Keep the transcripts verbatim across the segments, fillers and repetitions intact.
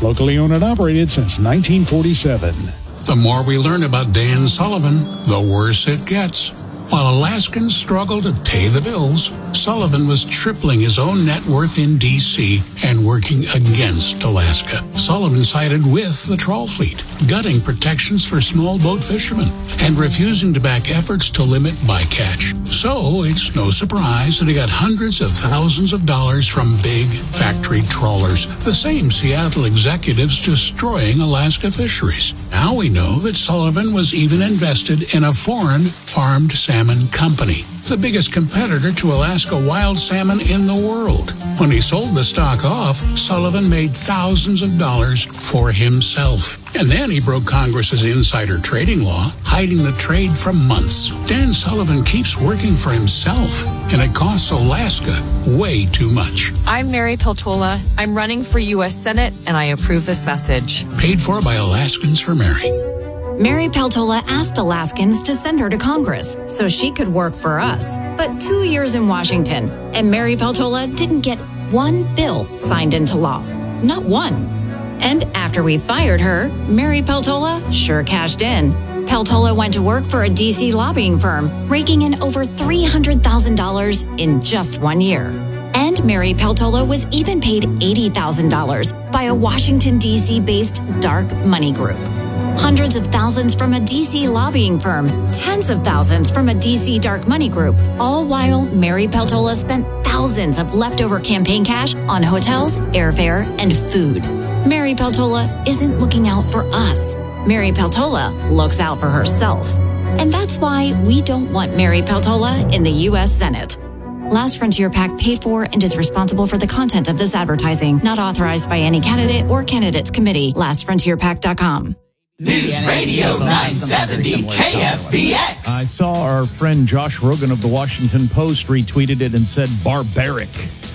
Locally owned and operated since nineteen forty-seven. The more we learn about Dan Sullivan, the worse it gets. While Alaskans struggle to pay the bills, Sullivan was tripling his own net worth in D C and working against Alaska. Sullivan sided with the trawl fleet, gutting protections for small boat fishermen and refusing to back efforts to limit bycatch. So it's no surprise that he got hundreds of thousands of dollars from big factory trawlers, the same Seattle executives destroying Alaska fisheries. Now we know that Sullivan was even invested in a foreign farmed salmon company, the biggest competitor to Alaska wild salmon in the world. When he sold the stock off, Sullivan made thousands of dollars for himself. And then he broke Congress's insider trading law, hiding the trade for months. Dan Sullivan keeps working for himself, and it costs Alaska way too much. I'm Mary Peltola. I'm running for U S Senate, and I approve this message. Paid for by Alaskans for Mary. Mary Peltola asked Alaskans to send her to Congress so she could work for us. But two years in Washington, and Mary Peltola didn't get one bill signed into law. Not one. And after we fired her, Mary Peltola sure cashed in. Peltola went to work for a D C lobbying firm, raking in over three hundred thousand dollars in just one year. And Mary Peltola was even paid eighty thousand dollars by a Washington, D C-based dark money group. Hundreds of thousands from a D C lobbying firm, tens of thousands from a D C dark money group, all while Mary Peltola spent thousands of leftover campaign cash on hotels, airfare, and food. Mary Peltola isn't looking out for us. Mary Peltola looks out for herself. And that's why we don't want Mary Peltola in the U S Senate. Last Frontier PAC paid for and is responsible for the content of this advertising, not authorized by any candidate or candidates committee. last frontier pac dot com. News Radio nine seventy K F B X. I saw our friend Josh Rogan of the Washington Post retweeted it and said barbaric.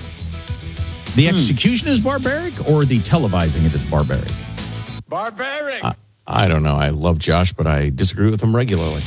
The hmm. execution is barbaric, or the televising it is barbaric? Barbaric. Uh, I don't know. I love Josh, but I disagree with him regularly.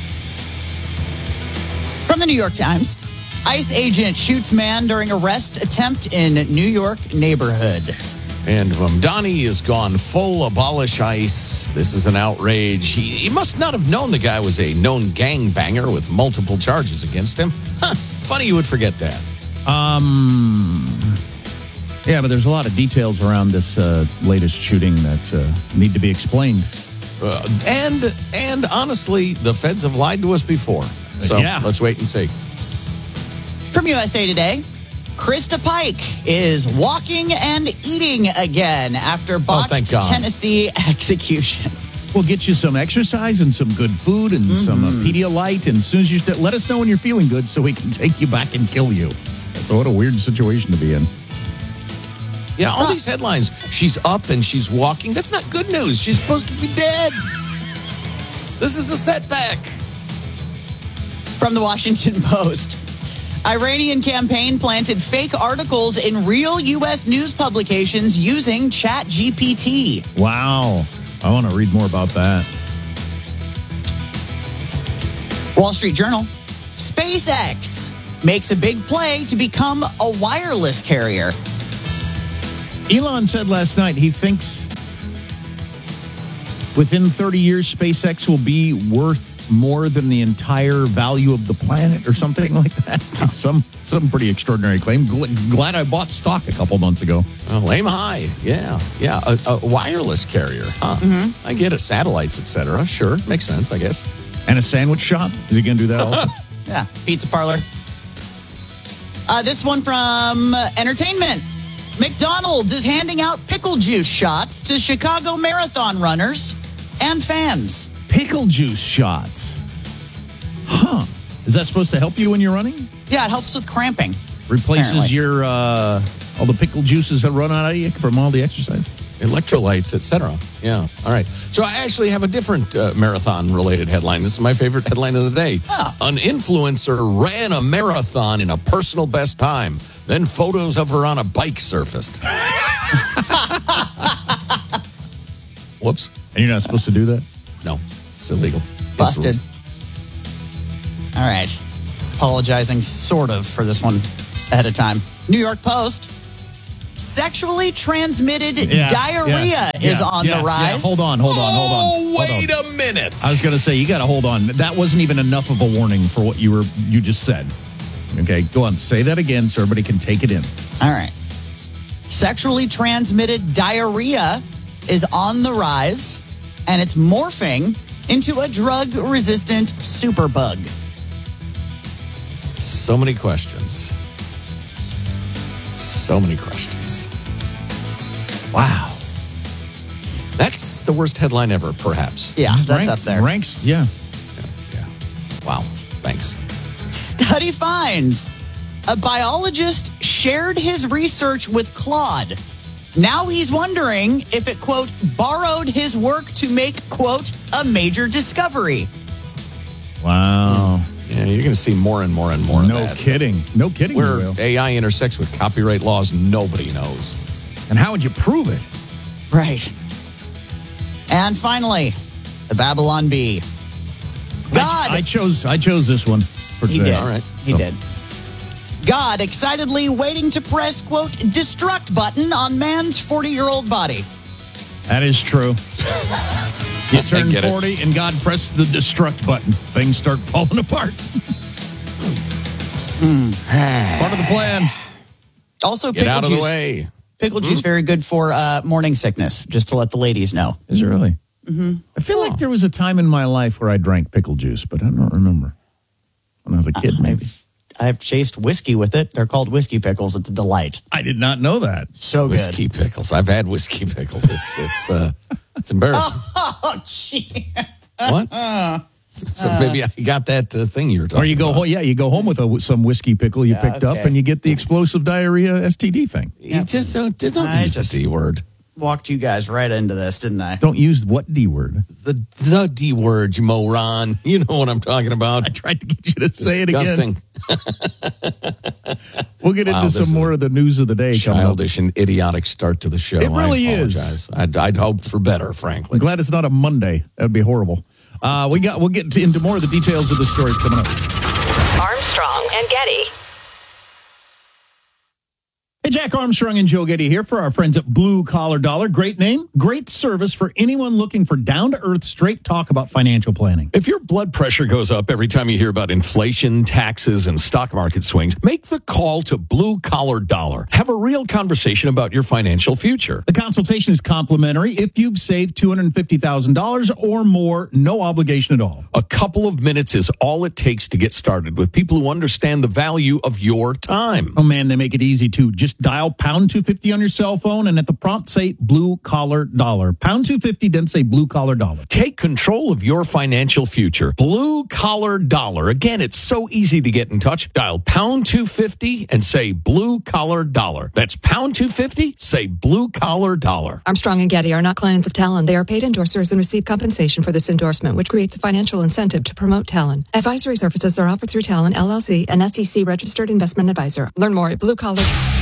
From the New York Times, ICE agent shoots man during arrest attempt in New York neighborhood. And Mamdani has gone full abolish ICE. This is an outrage. He, he must not have known the guy was a known gangbanger with multiple charges against him. Huh, funny you would forget that. Um, yeah, but there's a lot of details around this uh, latest shooting that uh, need to be explained. Uh, and, and honestly, the feds have lied to us before. So yeah. Let's wait and see. From U S A Today, Krista Pike is walking and eating again after botched oh, thank God. Tennessee execution. We'll get you some exercise and some good food and mm-hmm. some uh, Pedialyte. And as soon as you st- let us know when you're feeling good so we can take you back and kill you. So what a weird situation to be in. Yeah, all these headlines. She's up and she's walking. That's not good news. She's supposed to be dead. This is a setback. From the Washington Post. Iranian campaign planted fake articles in real U S news publications using Chat G P T. Wow. I want to read more about that. Wall Street Journal. SpaceX makes a big play to become a wireless carrier. Elon said last night he thinks within thirty years, SpaceX will be worth more than the entire value of the planet or something like that. Some some pretty extraordinary claim. Glad I bought stock a couple months ago. Oh, aim high. Yeah. Yeah. A, a wireless carrier. Huh. Mm-hmm. I get it. Satellites, et cetera. Sure. Makes sense, I guess. And a sandwich shop? Is he going to do that also? Yeah. Pizza parlor. Uh, this one from Entertainment. McDonald's is handing out pickle juice shots to Chicago Marathon runners and fans. Pickle juice shots. Huh. Is that supposed to help you when you're running? Yeah, it helps with cramping. Replaces apparently. your, uh, all the pickle juices that run out of you from all the exercise? Electrolytes, et cetera. Yeah. All right. So I actually have a different uh, marathon-related headline. This is my favorite headline of the day. Oh. An influencer ran a marathon in a personal best time. Then photos of her on a bike surfaced. Whoops. And you're not supposed to do that? No. It's illegal. Busted. All right. Apologizing sort of for this one ahead of time. New York Post. Sexually transmitted Yeah, diarrhea yeah, is yeah, on yeah, the rise. Yeah, hold on, hold on, hold on. Oh, hold wait on. a minute. I was going to say, you got to hold on. That wasn't even enough of a warning for what you were you just said. Okay, go on. Say that again so everybody can take it in. All right. Sexually transmitted diarrhea is on the rise, and it's morphing into a drug-resistant superbug. So many questions. So many questions. Wow. That's the worst headline ever, perhaps. Yeah, that's Rank- up there. Ranks, yeah. Yeah. yeah. Wow. Thanks. Study finds a biologist shared his research with Claude. Now he's wondering if it, quote, borrowed his work to make, quote, a major discovery. Wow. Yeah, you're going to see more and more and more No of that. kidding. No kidding. you Where will. A I intersects with copyright laws, nobody knows. And how would you prove it? Right. And finally, the Babylon Bee. God. I, I chose I chose this one for He today. did. All right. He So- did. God excitedly waiting to press, quote, destruct button on man's forty-year-old body. That is true. You turn get it. forty and God pressed the destruct button. Things start falling apart. Part of the plan. Also, Get pickle out of juice. the way. Pickle juice very good for uh, morning sickness, just to let the ladies know. Is it really? Mm-hmm. I feel like there was a time in my life where I drank pickle juice, but I don't remember. When I was a kid, maybe. I've chased whiskey with it. They're called whiskey pickles. It's a delight. I did not know that. So good. Whiskey pickles. I've had whiskey pickles. It's it's uh, it's embarrassing. Oh, gee. What? So maybe I got that uh, thing you were talking Or you go, about. home, yeah, you go home with a, some whiskey pickle you picked up, okay. and you get the explosive diarrhea S T D thing. You just don't, just don't I use just- the D word. Walked you guys right into this, didn't I? Don't use what D word? The the D word, you moron. You know what I'm talking about. I tried to get you to say it again. Disgusting. We'll get Wow, into this some is more of the news of the day coming up. Childish and idiotic start to the show. It really I is. apologize. I'd, I'd hoped for better, frankly. I'm glad it's not a Monday. That'd be horrible. Uh, we got. We'll get to, into more of the details of the stories coming up. Armstrong and Getty. Hey, Jack Armstrong and Joe Getty here for our friends at Blue Collar Dollar. Great name, great service for anyone looking for down-to-earth, straight talk about financial planning. If your blood pressure goes up every time you hear about inflation, taxes, and stock market swings, make the call to Blue Collar Dollar. Have a real conversation about your financial future. The consultation is complimentary if you've saved two hundred fifty thousand dollars or more, no obligation at all. A couple of minutes is all it takes to get started with people who understand the value of your time. Oh, man, they make it easy, too. Just dial pound two fifty on your cell phone, and at the prompt, say Blue Collar Dollar. Pound two fifty, then say Blue Collar Dollar. Take control of your financial future. Blue Collar Dollar. Again, it's so easy to get in touch. Dial pound two fifty and say Blue Collar Dollar. That's pound two fifty, say Blue Collar Dollar. Armstrong and Getty are not clients of Talon. They are paid endorsers and receive compensation for this endorsement, which creates a financial incentive to promote Talon. Advisory services are offered through Talon, L L C, an S E C registered investment advisor. Learn more at Blue Collar.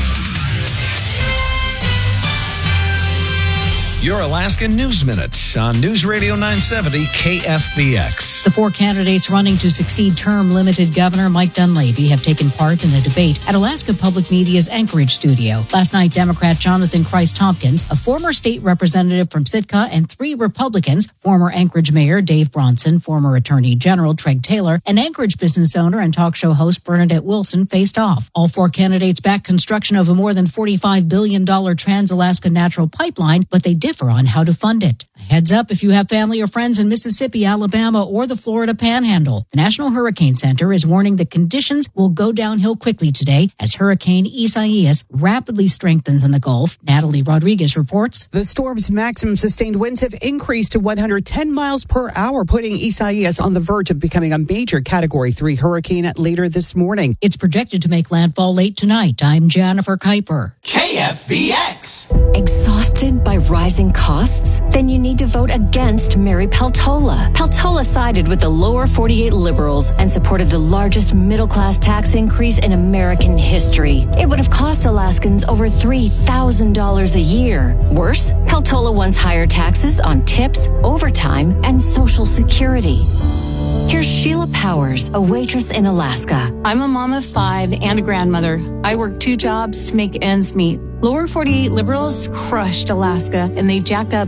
Your Alaska News Minute on News Radio nine seventy K F B X. The four candidates running to succeed term-limited Governor Mike Dunleavy have taken part in a debate at Alaska Public Media's Anchorage studio. Last night, Democrat Jonathan Christ Tompkins, a former state representative from Sitka, and three Republicans, former Anchorage Mayor Dave Bronson, former Attorney General Treg Taylor, and Anchorage business owner and talk show host Bernadette Wilson faced off. All four candidates back construction of a more than forty-five billion dollars Trans-Alaska Natural Pipeline, but they differ on how to fund it. Heads up if you have family or friends in Mississippi, Alabama, or the Florida Panhandle. The National Hurricane Center is warning that conditions will go downhill quickly today as Hurricane Isaias rapidly strengthens in the Gulf. Natalie Rodriguez reports. The storm's maximum sustained winds have increased to one hundred ten miles per hour, putting Isaias on the verge of becoming a major Category three hurricane later this morning. It's projected to make landfall late tonight. I'm Jennifer Kuiper. K F B X. Exhausted by rising costs? Then you need to vote against Mary Peltola. Peltola sided with the lower forty-eight liberals and supported the largest middle-class tax increase in American history. It would have cost Alaskans over three thousand dollars a year. Worse, Peltola wants higher taxes on tips, overtime, and Social Security. Here's Sheila Powers, a waitress in Alaska. I'm a mom of five and a grandmother. I work two jobs to make ends meet. Lower forty-eight liberals crushed Alaska, and they jacked up